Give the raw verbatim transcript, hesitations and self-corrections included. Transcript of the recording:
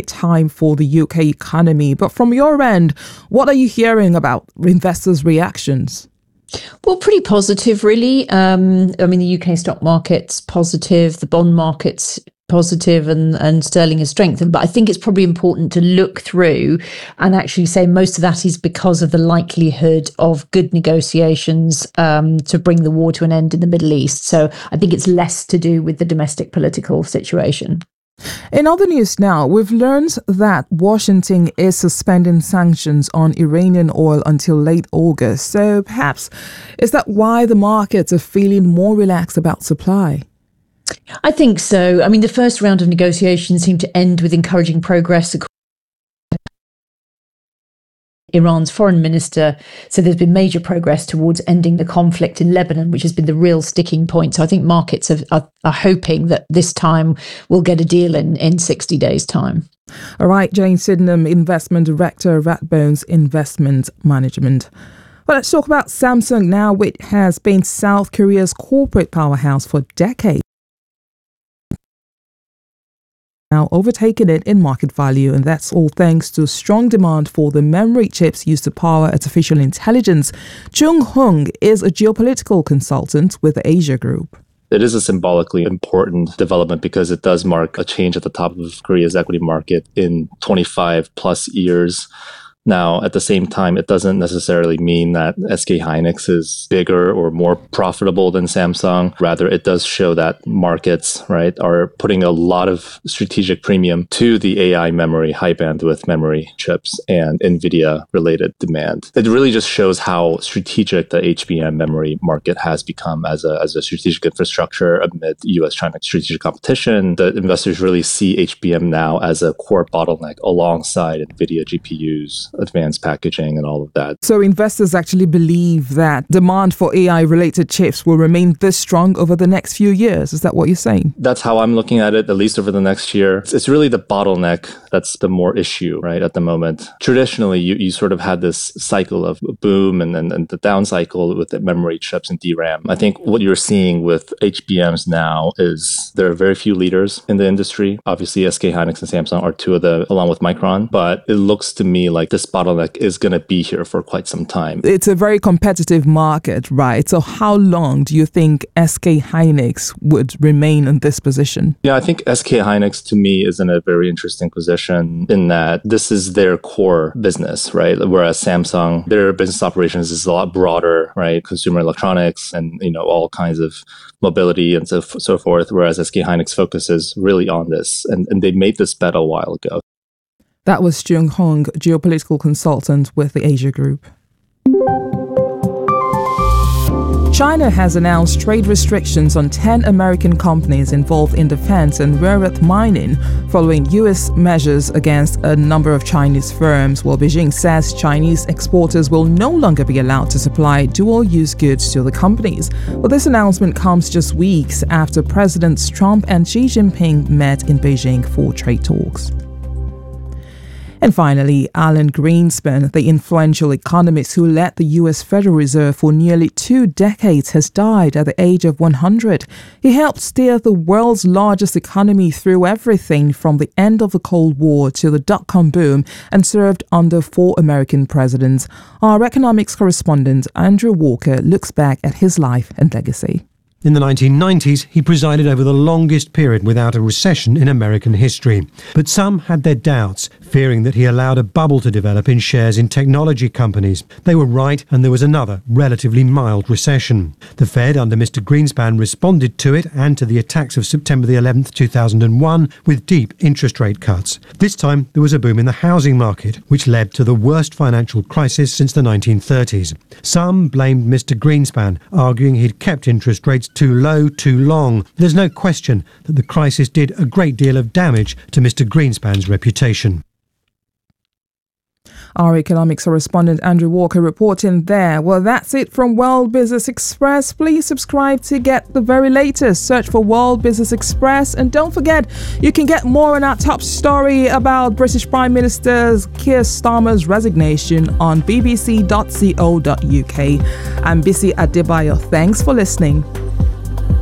time for the U K economy. But from your end, what are you hearing about investors' reactions? Well, pretty positive, really. Um, I mean, the U K stock market's positive, the bond market's positive, and, and sterling has strengthened. But I think it's probably important to look through and actually say most of that is because of the likelihood of good negotiations um, to bring the war to an end in the Middle East. So I think it's less to do with the domestic political situation. In other news now, we've learned that Washington is suspending sanctions on Iranian oil until late August. So perhaps is that why the markets are feeling more relaxed about supply? I think so. I mean, the first round of negotiations seemed to end with encouraging progress. Iran's foreign minister said there's been major progress towards ending the conflict in Lebanon, which has been the real sticking point. So I think markets have, are, are hoping that this time we'll get a deal in, in sixty days' time. All right, Jane Sydenham, Investment Director of Rathbones Investment Management. Well, let's talk about Samsung now, which has been South Korea's corporate powerhouse for decades. Now overtaking it in market value, and that's all thanks to strong demand for the memory chips used to power artificial intelligence. Jung Hung is a geopolitical consultant with the Asia Group. It is a symbolically important development because it does mark a change at the top of Korea's equity market in twenty-five plus years. Now, at the same time, it doesn't necessarily mean that S K Hynix is bigger or more profitable than Samsung. Rather, it does show that markets, right, are putting a lot of strategic premium to the A I memory, high bandwidth memory chips and NVIDIA related demand. It really just shows how strategic the H B M memory market has become as a, as a strategic infrastructure amid U S-China strategic competition. The investors really see H B M now as a core bottleneck alongside NVIDIA G P Us, advanced packaging and all of that. So investors actually believe that demand for A I-related chips will remain this strong over the next few years. Is that what you're saying? That's how I'm looking at it, at least over the next year. It's, it's really the bottleneck that's the more issue, right, at the moment. Traditionally, you, you sort of had this cycle of boom and then and the down cycle with the memory chips and D RAM. I think what you're seeing with H B Ms now is there are very few leaders in the industry. Obviously, S K Hynix and Samsung are two of the, along with Micron, but it looks to me like this bottleneck is going to be here for quite some time. It's a very competitive market, right? So how long do you think S K Hynix would remain in this position? Yeah, I think S K Hynix to me is in a very interesting position in that this is their core business, right? Whereas Samsung, their business operations is a lot broader, right? Consumer electronics and, you know, all kinds of mobility and so, so forth. Whereas S K Hynix focuses really on this. And, and they made this bet a while ago. That was Jung Hong, geopolitical consultant with the Asia Group. China has announced trade restrictions on ten American companies involved in defense and rare earth mining following U S measures against a number of Chinese firms, while Beijing says Chinese exporters will no longer be allowed to supply dual-use goods to the companies. Well, this announcement comes just weeks after Presidents Trump and Xi Jinping met in Beijing for trade talks. And finally, Alan Greenspan, the influential economist who led the U S Federal Reserve for nearly two decades, has died at the age of one hundred. He helped steer the world's largest economy through everything from the end of the Cold War to the dot-com boom and served under four American presidents. Our economics correspondent, Andrew Walker, looks back at his life and legacy. In the nineteen nineties, he presided over the longest period without a recession in American history. But some had their doubts, fearing that he allowed a bubble to develop in shares in technology companies. They were right, and there was another relatively mild recession. The Fed, under Mister Greenspan, responded to it and to the attacks of September the eleventh, two thousand one, with deep interest rate cuts. This time, there was a boom in the housing market, which led to the worst financial crisis since the nineteen thirties. Some blamed Mister Greenspan, arguing he'd kept interest rates too low too long. There's no question that the crisis did a great deal of damage to Mister Greenspan's reputation. Our economics correspondent Andrew Walker reporting there. Well, that's it from World Business Express. Please subscribe to get the very latest. Search for World Business Express. And don't forget, you can get more on our top story about British Prime Minister Keir Starmer's resignation on b b c dot co dot u k. I'm Bisi Adebayo. Thanks for listening.